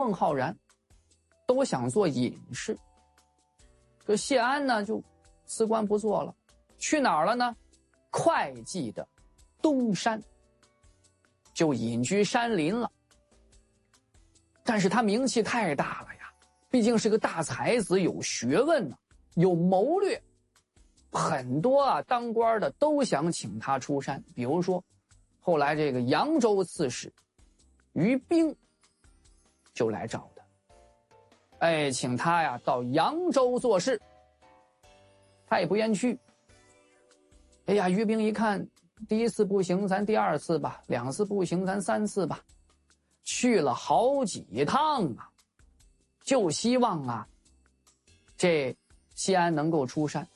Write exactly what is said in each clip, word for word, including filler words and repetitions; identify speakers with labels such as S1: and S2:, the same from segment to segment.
S1: 孟浩然都想做隐士。这谢安呢就辞官不做了，去哪儿了呢？会稽的东山，就隐居山林了。但是他名气太大了呀，毕竟是个大才子，有学问呢、啊，有谋略，很多啊当官的都想请他出山。比如说后来这个扬州刺史于冰就来找他，哎，请他呀到扬州做事，他也不愿去。哎呀，于冰一看，第一次不行，咱第二次吧；两次不行，咱三次吧。去了好几趟啊，就希望啊，这谢安能够出山。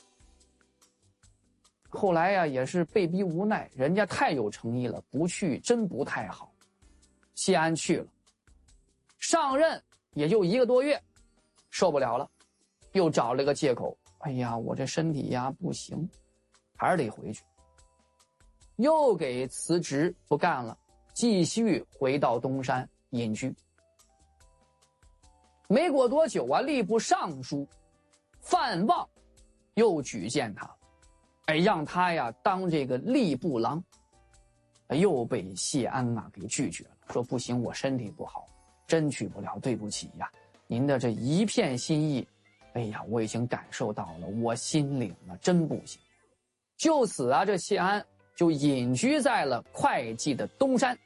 S1: 后来呀，也是被逼无奈，人家太有诚意了，不去真不太好。谢安去了，上任也就一个多月，受不了了，又找了个借口，哎呀，我这身体呀不行，还是得回去。又给辞职不干了，继续回到东山隐居。没过多久啊，吏部尚书范望又举荐他，哎，让他呀当这个吏部郎，又被谢安啊给拒绝了，说不行，我身体不好，真去不了，对不起呀，您的这一片心意，哎呀，我已经感受到了，我心领了，真不行。就此啊，这谢安就隐居在了会稽的东山。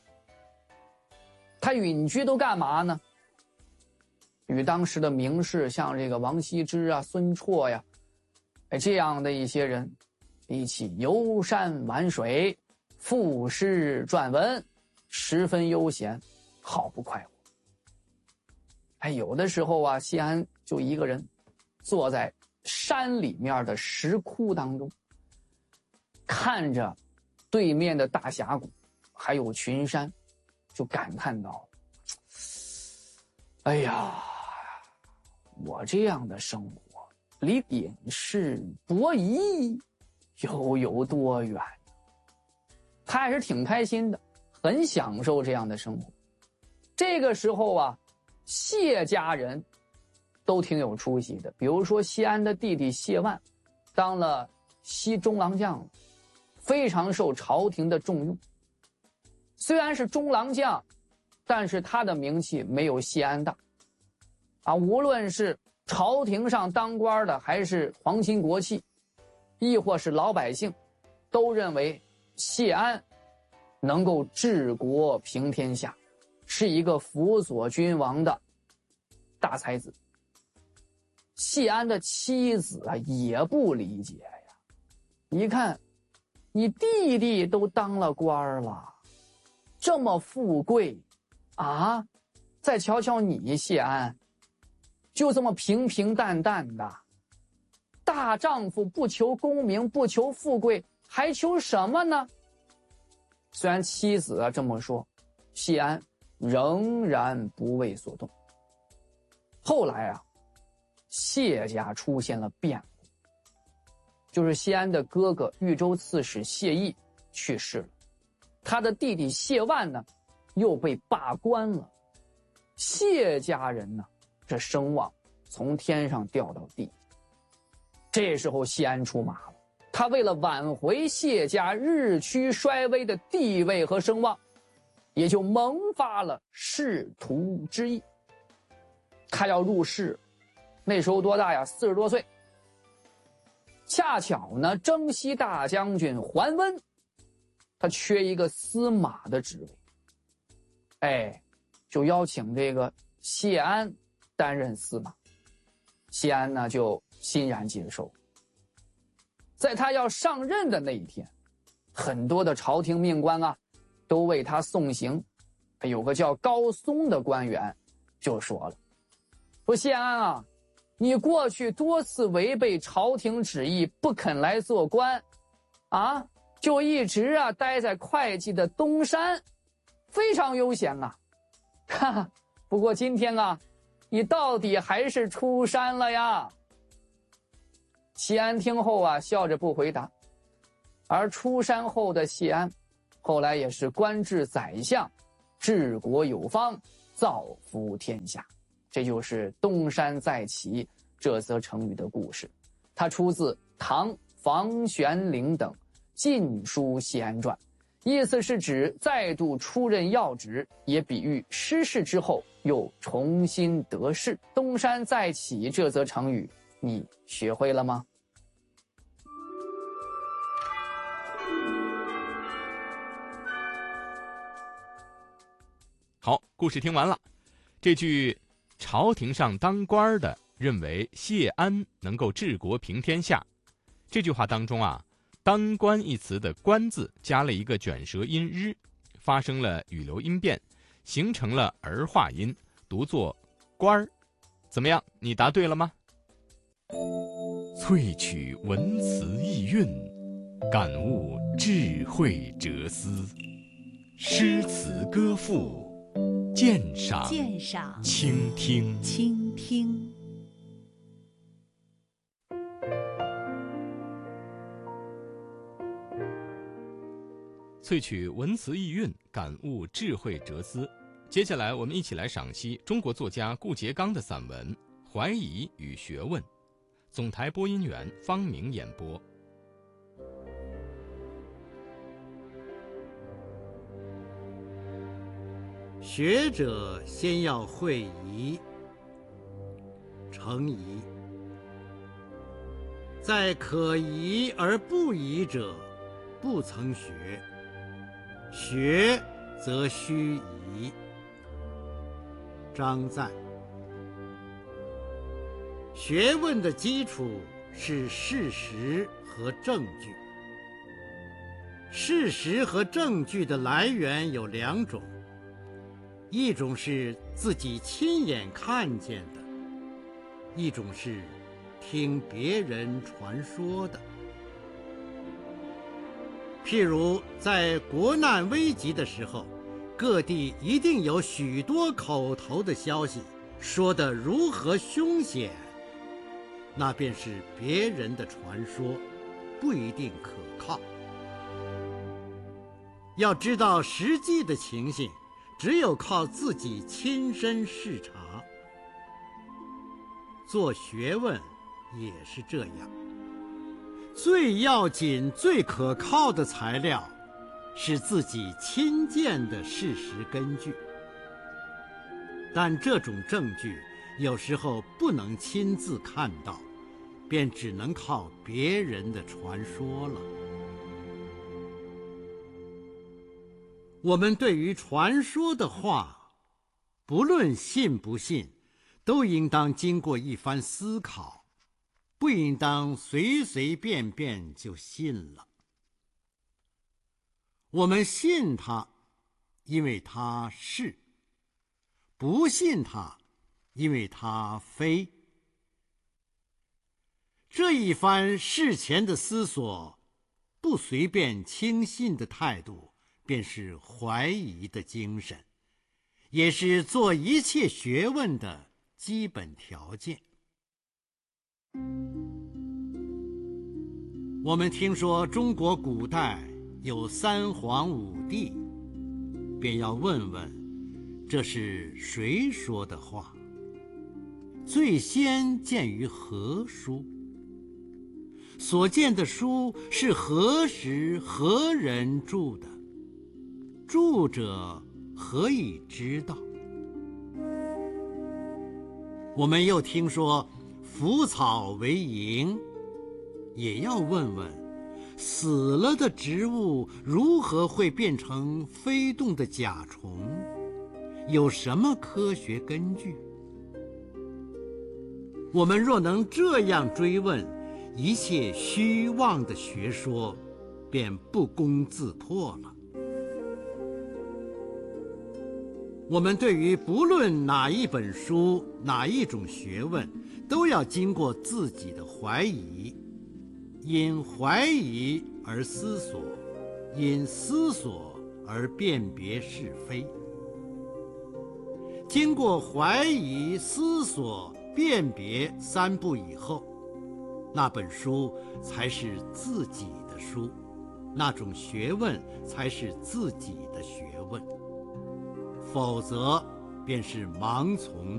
S1: 他隐居都干嘛呢？与当时的名士像这个王羲之啊、孙绰呀，哎，这样的一些人一起游山玩水，赋诗撰文，十分悠闲，好不快活。哎，有的时候啊，谢安就一个人坐在山里面的石窟当中，看着对面的大峡谷还有群山，就感叹道，哎呀，我这样的生活离隐士伯夷又有多远？他还是挺开心的，很享受这样的生活。这个时候啊，谢家人都挺有出息的，比如说谢安的弟弟谢万当了西中郎将，非常受朝廷的重用。虽然是中郎将，但是他的名气没有谢安大啊。无论是朝廷上当官的，还是皇亲国戚，亦或是老百姓，都认为谢安能够治国平天下，是一个辅佐君王的大才子。谢安的妻子啊也不理解呀，一看你弟弟都当了官了，这么富贵啊，再瞧瞧你谢安，就这么平平淡淡的，大丈夫不求功名，不求富贵，还求什么呢？虽然妻子啊这么说，谢安仍然不为所动。后来啊，谢家出现了变故，就是谢安的哥哥豫州刺史谢毅去世了，他的弟弟谢万呢又被罢官了。谢家人呢这声望从天上掉到地下。这时候谢安出马了，他为了挽回谢家日趋衰微的地位和声望，也就萌发了仕途之意。他要入仕，那时候多大呀？四十多岁。恰巧呢，征西大将军桓温，他缺一个司马的职位，哎，就邀请这个谢安担任司马。谢安呢就欣然接受。在他要上任的那一天，很多的朝廷命官啊都为他送行。有个叫高松的官员就说了，说谢安啊，你过去多次违背朝廷旨意，不肯来做官啊，就一直啊待在会稽的东山，非常悠闲啊。哈哈，不过今天啊，你到底还是出山了呀。谢安听后啊，笑着不回答。而出山后的谢安，后来也是官至宰相，治国有方， 造福天下。这就是东山再起这则成语的故事，它出自唐房玄龄等《晋书谢安传》，意思是指再度出任要职，也比喻失势之后又重新得势。东山再起这则成语，你学会了吗？
S2: 好，故事听完了。这句朝廷上当官的认为谢安能够治国平天下，这句话当中啊，当官一词的官字加了一个卷舌音日，发生了语流音变，形成了儿化音，读作官儿。怎么样，你答对了吗？萃取文辞意蕴，感悟智慧哲思，诗词歌赋，鉴赏
S3: 鉴赏
S2: 倾听
S3: 倾听。
S2: 萃取文辞意蕴，感悟智慧哲思。接下来我们一起来赏析中国作家顾颉刚的散文《怀疑与学问》。总台播音员方明演播。
S4: 学者先要会疑，成疑。在可疑而不疑者，不曾学；学则须疑。张赞。学问的基础是事实和证据。事实和证据的来源有两种，一种是自己亲眼看见的，一种是听别人传说的。譬如在国难危急的时候，各地一定有许多口头的消息，说得如何凶险，那便是别人的传说，不一定可靠。要知道实际的情形，只有靠自己亲身视察。做学问也是这样，最要紧、最可靠的材料是自己亲见的事实根据。但这种证据有时候不能亲自看到，便只能靠别人的传说了。我们对于传说的话，不论信不信，都应当经过一番思考，不应当随随便便就信了。我们信它，因为它是；不信它，因为它非。这一番事前的思索，不随便轻信的态度，便是怀疑的精神，也是做一切学问的基本条件。我们听说中国古代有三皇五帝，便要问问，这是谁说的话？最先见于何书？所见的书是何时何人著的？著者何以知道？我们又听说腐草为萤，也要问问，死了的植物如何会变成飞动的甲虫？有什么科学根据？我们若能这样追问，一切虚妄的学说便不攻自破了。我们对于不论哪一本书、哪一种学问，都要经过自己的怀疑，因怀疑而思索，因思索而辨别是非。经过怀疑、思索、辨别三步以后，那本书才是自己的书，那种学问才是自己的学问。否则便是盲从。